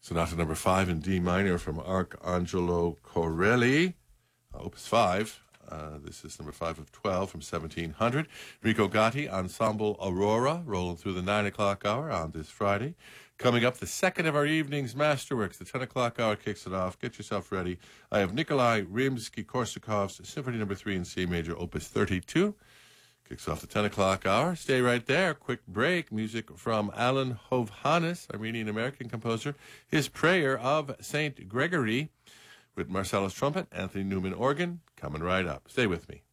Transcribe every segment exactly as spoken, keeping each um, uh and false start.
Sonata number five in D minor from Arcangelo Corelli, Opus five. Uh, this is number five of twelve from seventeen hundred. Rico Gatti, Ensemble Aurora, rolling through the nine o'clock hour on this Friday. Coming up, the second of our evening's masterworks. The ten o'clock hour kicks it off. Get yourself ready. I have Nikolai Rimsky-Korsakov's Symphony number three in C major, Opus thirty-two. Kicks off the ten o'clock hour. Stay right there. Quick break. Music from Alan Hovhannes, Armenian-American composer. His Prayer of Saint Gregory with Marcellus trumpet, Anthony Newman organ. Coming right up. Stay with me.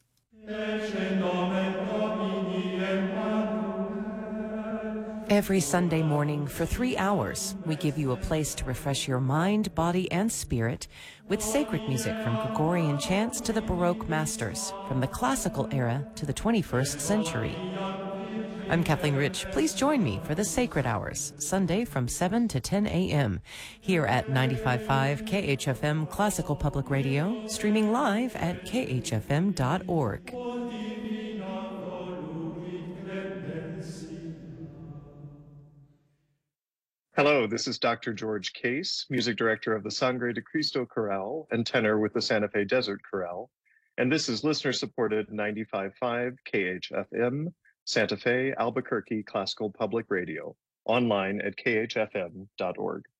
Every Sunday morning for three hours, we give you a place to refresh your mind, body, and spirit with sacred music from Gregorian chants to the Baroque masters, from the classical era to the twenty-first century. I'm Kathleen Rich. Please join me for the Sacred Hours, Sunday from seven to ten a.m. here at ninety-five point five K H F M Classical Public Radio, streaming live at K H F M dot org. Hello, this is Doctor George Case, Music Director of the Sangre de Cristo Chorale and tenor with the Santa Fe Desert Chorale. And this is listener-supported ninety-five point five K H F M, Santa Fe, Albuquerque Classical Public Radio, online at K H F M dot org.